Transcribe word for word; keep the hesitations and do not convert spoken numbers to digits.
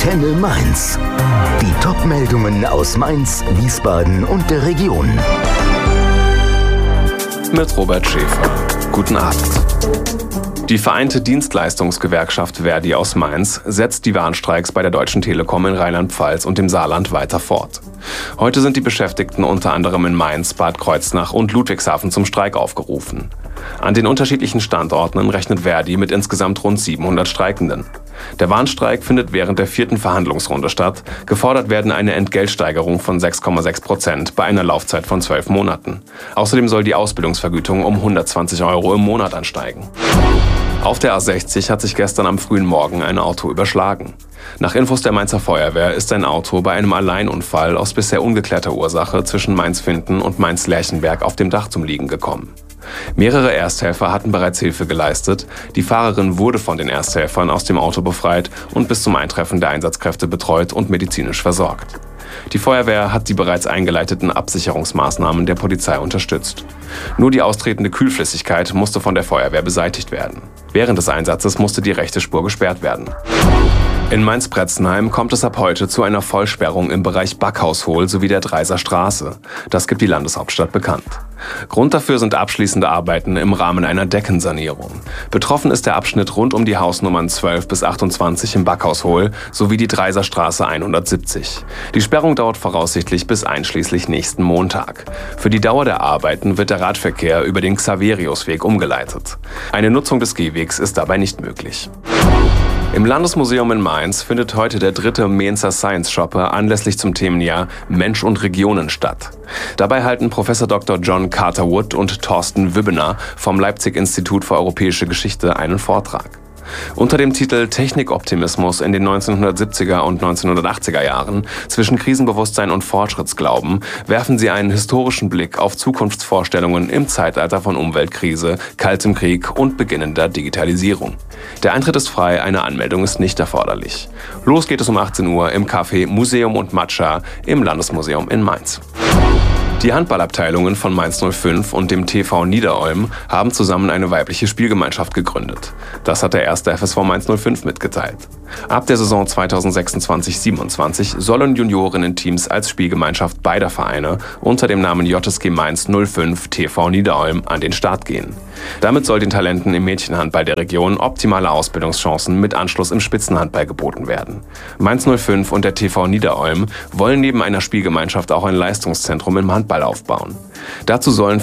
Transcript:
Antenne Mainz. Die Top-Meldungen aus Mainz, Wiesbaden und der Region. Mit Robert Schäfer. Guten Abend. Die Vereinte Dienstleistungsgewerkschaft Verdi aus Mainz setzt die Warnstreiks bei der Deutschen Telekom in Rheinland-Pfalz und dem Saarland weiter fort. Heute sind die Beschäftigten unter anderem in Mainz, Bad Kreuznach und Ludwigshafen zum Streik aufgerufen. An den unterschiedlichen Standorten rechnet Verdi mit insgesamt rund siebenhundert Streikenden. Der Warnstreik findet während der vierten Verhandlungsrunde statt. Gefordert werden eine Entgeltsteigerung von sechs Komma sechs Prozent bei einer Laufzeit von zwölf Monaten. Außerdem soll die Ausbildungsvergütung um hundertzwanzig Euro im Monat ansteigen. Auf der A sechzig hat sich gestern am frühen Morgen ein Auto überschlagen. Nach Infos der Mainzer Feuerwehr ist ein Auto bei einem Alleinunfall aus bisher ungeklärter Ursache zwischen Mainz-Finden und Mainz-Lerchenberg auf dem Dach zum Liegen gekommen. Mehrere Ersthelfer hatten bereits Hilfe geleistet. Die Fahrerin wurde von den Ersthelfern aus dem Auto befreit und bis zum Eintreffen der Einsatzkräfte betreut und medizinisch versorgt. Die Feuerwehr hat die bereits eingeleiteten Absicherungsmaßnahmen der Polizei unterstützt. Nur die austretende Kühlflüssigkeit musste von der Feuerwehr beseitigt werden. Während des Einsatzes musste die rechte Spur gesperrt werden. In Mainz-Bretzenheim kommt es ab heute zu einer Vollsperrung im Bereich Backhaushohl sowie der Dreiser Straße. Das gibt die Landeshauptstadt bekannt. Grund dafür sind abschließende Arbeiten im Rahmen einer Deckensanierung. Betroffen ist der Abschnitt rund um die Hausnummern zwölf bis achtundzwanzig im Backhaushohl sowie die Dreiser Straße hundertsiebzig. Die Sperrung dauert voraussichtlich bis einschließlich nächsten Montag. Für die Dauer der Arbeiten wird der Radverkehr über den Xaveriusweg umgeleitet. Eine Nutzung des Gehwegs ist dabei nicht möglich. Im Landesmuseum in Mainz findet heute der dritte Mainzer Science Shopper anlässlich zum Themenjahr Mensch und Regionen statt. Dabei halten Professor Doktor John Carter-Wood und Thorsten Wübbener vom Leipzig-Institut für Europäische Geschichte einen Vortrag. Unter dem Titel Technikoptimismus in den neunzehnhundertsiebziger und neunzehnhundertachtziger Jahren zwischen Krisenbewusstsein und Fortschrittsglauben werfen sie einen historischen Blick auf Zukunftsvorstellungen im Zeitalter von Umweltkrise, Kaltem Krieg und beginnender Digitalisierung. Der Eintritt ist frei, eine Anmeldung ist nicht erforderlich. Los geht es um achtzehn Uhr im Café Museum und Matcha im Landesmuseum in Mainz. Die Handballabteilungen von Mainz null fünf und dem T V Niederolm haben zusammen eine weibliche Spielgemeinschaft gegründet. Das hat der erste F S V Mainz null fünf mitgeteilt. Ab der Saison zweitausendsechsundzwanzig siebenundzwanzig sollen Juniorinnen-Teams als Spielgemeinschaft beider Vereine unter dem Namen J S G Mainz null fünf T V Niederolm an den Start gehen. Damit soll den Talenten im Mädchenhandball der Region optimale Ausbildungschancen mit Anschluss im Spitzenhandball geboten werden. Mainz null fünf und der T V Niederolm wollen neben einer Spielgemeinschaft auch ein Leistungszentrum im Handball aufbauen. Dazu sollen